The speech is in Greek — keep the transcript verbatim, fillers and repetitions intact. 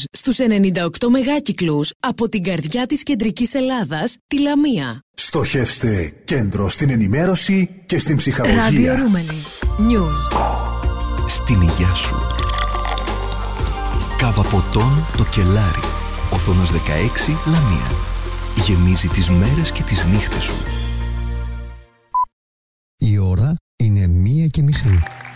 News στους ενενήντα οκτώ μεγάκυκλους από την καρδιά της κεντρικής Ελλάδας, τη Λαμία. Στοχεύστε κέντρο στην ενημέρωση και στην ψυχαγωγία. Ραδιορούμενη News. Στην υγειά σου. Κάβα ποτών το Κελάρι. Οθόνος δεκαέξι, Λαμία. Γεμίζει τις μέρες και τις νύχτες σου. Η ώρα είναι μία και μισή.